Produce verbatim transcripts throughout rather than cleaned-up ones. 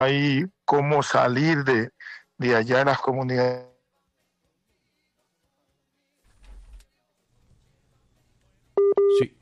hay cómo salir de, de allá en las comunidades. Sí.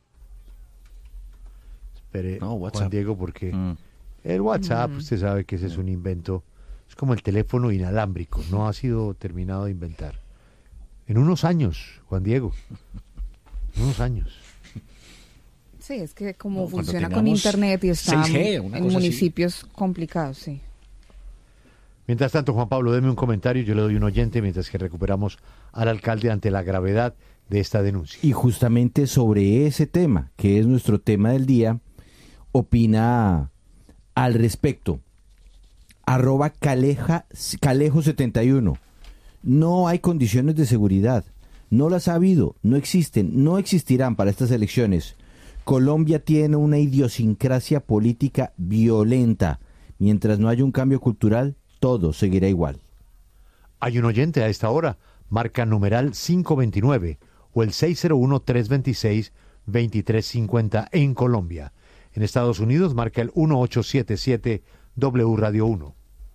Espere, No, Juan WhatsApp. Diego, porque Mm. el WhatsApp, Mm. usted sabe que ese es un invento, es como el teléfono inalámbrico, no ha sido terminado de inventar. En unos años, Juan Diego, en unos años. Sí, es que como No, cuando funciona con tengamos internet y está seis G, una en cosa así. municipios complicados, sí. Mientras tanto, Juan Pablo, deme un comentario, yo le doy un oyente mientras que recuperamos al alcalde ante la gravedad de esta denuncia. Y justamente sobre ese tema, que es nuestro tema del día, opina al respecto. Arroba Caleja, Calejo setenta y uno. No hay condiciones de seguridad. No las ha habido, no existen, no existirán para estas elecciones. Colombia tiene una idiosincrasia política violenta. Mientras no haya un cambio cultural, todo seguirá igual. Hay un oyente a esta hora, marca numeral quinientos veintinueve o el seis cero uno, tres dos seis, dos tres cinco cero en Colombia. En Estados Unidos marca el uno ocho siete siete W Radio uno.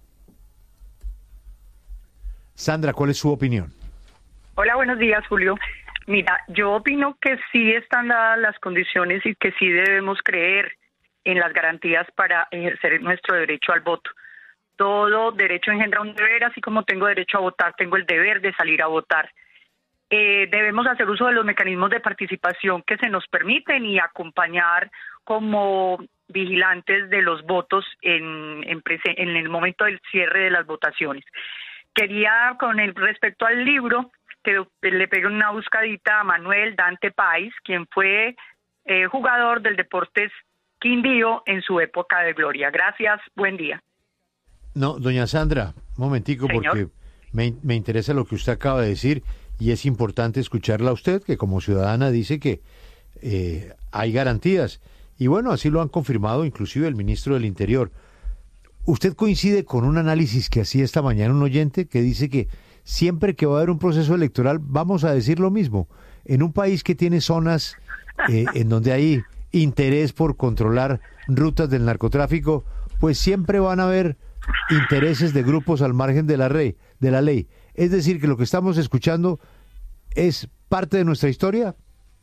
Sandra, ¿cuál es su opinión? Hola, buenos días, Julio. Mira, yo opino que sí están dadas las condiciones y que sí debemos creer en las garantías para ejercer nuestro derecho al voto. Todo derecho engendra un deber, así como tengo derecho a votar, tengo el deber de salir a votar. Eh, debemos hacer uso de los mecanismos de participación que se nos permiten y acompañar como vigilantes de los votos en, en, prese- en el momento del cierre de las votaciones. Quería, con el respecto al libro, que le pegue una buscadita a Manuel Dante Páez, quien fue eh, jugador del Deportes Quindío en su época de gloria. Gracias, buen día. No, doña Sandra, un momentico, Señor. porque me, me interesa lo que usted acaba de decir y es importante escucharla a usted, que como ciudadana dice que eh, hay garantías. Y bueno, así lo han confirmado inclusive el ministro del Interior. ¿Usted coincide con un análisis que hacía esta mañana un oyente que dice que siempre que va a haber un proceso electoral vamos a decir lo mismo? En un país que tiene zonas eh, en donde hay interés por controlar rutas del narcotráfico, pues siempre van a haber intereses de grupos al margen de la, rey, de la ley. Es decir, que lo que estamos escuchando es parte de nuestra historia.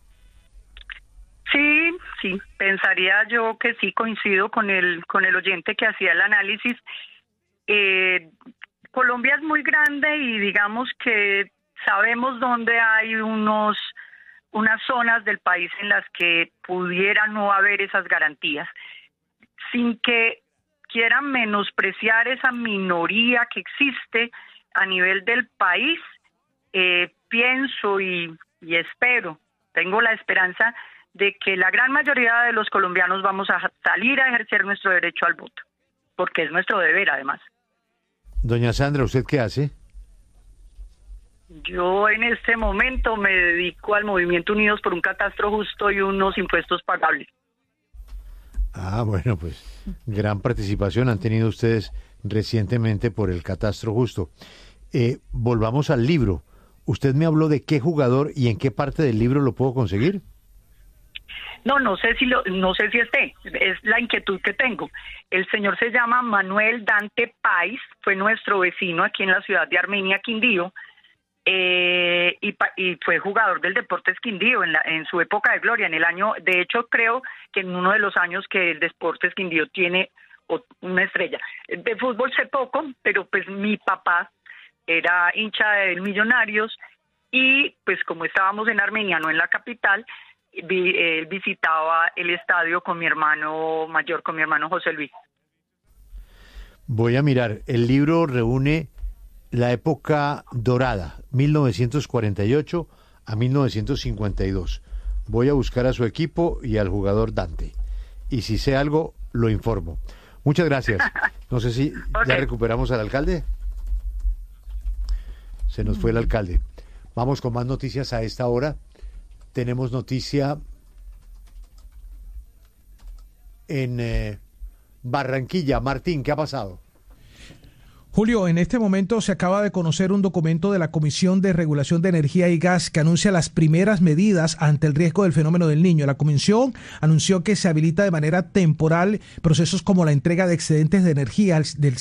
Sí, sí, pensaría yo que sí, coincido con el con el oyente que hacía el análisis. Eh, Colombia es muy grande y digamos que sabemos dónde hay unos unas zonas del país en las que pudiera no haber esas garantías, sin que quieran menospreciar esa minoría que existe a nivel del país. Eh, pienso y, y espero, tengo la esperanza de que la gran mayoría de los colombianos vamos a salir a ejercer nuestro derecho al voto, porque es nuestro deber además. Doña Sandra, ¿usted qué hace? Yo en este momento me dedico al movimiento Unidos por un Catastro Justo y unos impuestos pagables. Ah, bueno, pues gran participación han tenido ustedes recientemente por el catastro justo. Eh, volvamos al libro. Usted me habló de qué jugador y en qué parte del libro lo puedo conseguir. No, no sé si lo, no sé si esté, es la inquietud que tengo. El señor se llama Manuel Dante Páez, fue nuestro vecino aquí en la ciudad de Armenia, Quindío, eh, y, y fue jugador del Deportes Quindío en, la, en su época de gloria, en el año, de hecho creo que en uno de los años que el Deportes Quindío tiene una estrella. De fútbol sé poco, pero pues mi papá era hincha de Millonarios y pues como estábamos en Armenia, no en la capital, vi, eh, visitaba el estadio con mi hermano mayor, con mi hermano José Luis. Voy a mirar, el libro reúne la época dorada, mil novecientos cuarenta y ocho a mil novecientos cincuenta y dos. Voy a buscar a su equipo y al jugador Dante. Y si sé algo, lo informo. Muchas gracias. No sé si okay. Ya recuperamos al alcalde. Se nos fue el alcalde. Vamos con más noticias a esta hora. Tenemos noticia en eh, Barranquilla. Martín, ¿qué ha pasado? Julio, en este momento se acaba de conocer un documento de la Comisión de Regulación de Energía y Gas que anuncia las primeras medidas ante el riesgo del fenómeno del Niño. La Comisión anunció que se habilita de manera temporal procesos como la entrega de excedentes de energía del